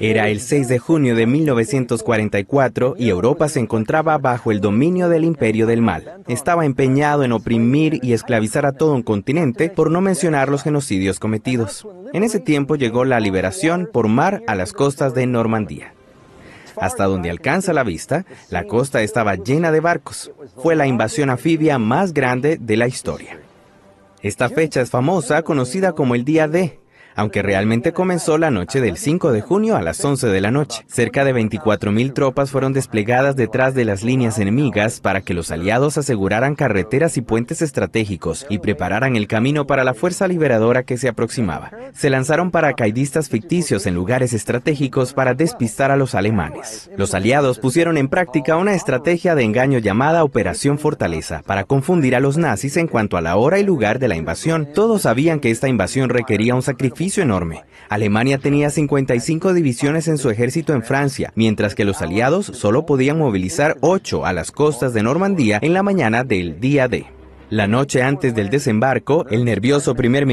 Era el 6 de junio de 1944 y Europa se encontraba bajo el dominio del Imperio del Mal. Estaba empeñado en oprimir y esclavizar a todo un continente, por no mencionar los genocidios cometidos. En ese tiempo llegó la liberación por mar a las costas de Normandía. Hasta donde alcanza la vista, la costa estaba llena de barcos. Fue la invasión anfibia más grande de la historia. Esta fecha es famosa, conocida como el Día D, aunque realmente comenzó la noche del 5 de junio a las 11 de la noche. Cerca de 24,000 tropas fueron desplegadas detrás de las líneas enemigas para que los aliados aseguraran carreteras y puentes estratégicos y prepararan el camino para la fuerza liberadora que se aproximaba. Se lanzaron paracaidistas ficticios en lugares estratégicos para despistar a los alemanes. Los aliados pusieron en práctica una estrategia de engaño llamada Operación Fortaleza para confundir a los nazis en cuanto a la hora y lugar de la invasión. Todos sabían que esta invasión requería un sacrificio enorme. Alemania tenía 55 divisiones en su ejército en Francia, mientras que los aliados solo podían movilizar 8 a las costas de Normandía en la mañana del día D. La noche antes del desembarco, el nervioso primer ministro